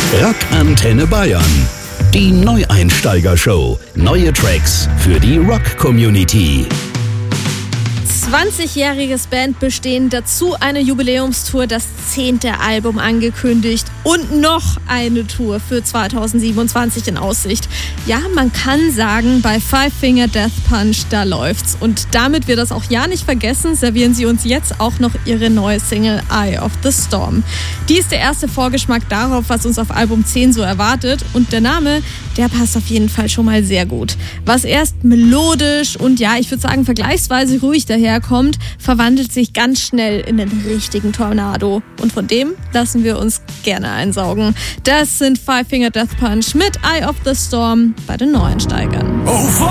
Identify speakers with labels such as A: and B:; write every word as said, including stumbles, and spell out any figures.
A: Rock Antenne Bayern. Die Neueinsteiger-Show. Neue Tracks für die Rock-Community.
B: zwanzigjähriges Bandbestehen, dazu eine Jubiläumstour, das zehnte Album angekündigt und noch eine Tour für zweitausendsiebenundzwanzig in Aussicht. Ja, man kann sagen, bei Five Finger Death Punch, da läuft's. Und damit wir das auch ja nicht vergessen, servieren sie uns jetzt auch noch ihre neue Single Eye of the Storm. Die ist der erste Vorgeschmack darauf, was uns auf Album zehn so erwartet. Und der Name, der passt auf jeden Fall schon mal sehr gut. Was erst melodisch und ja, ich würde sagen vergleichsweise ruhig daherkommt, verwandelt sich ganz schnell in den richtigen Tornado. Und von dem lassen wir uns gerne einsaugen. Das sind Five Finger Death Punch mit Eye of the Storm bei den Neueinsteigern.